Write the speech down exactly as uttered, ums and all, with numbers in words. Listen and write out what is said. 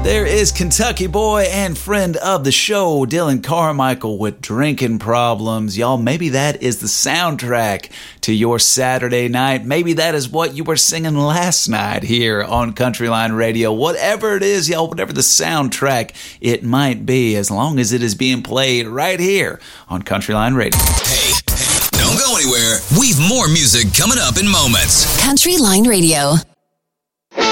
There is Kentucky boy and friend of the show, Dylan Carmichael, with Drinking Problems. Y'all, maybe that is the soundtrack to your Saturday night. Maybe that is what you were singing last night here on Countryline Radio. Whatever it is, y'all, whatever the soundtrack it might be, as long as it is being played right here on Countryline Radio. Hey, hey, don't go anywhere. We've more music coming up in moments. Countryline Radio.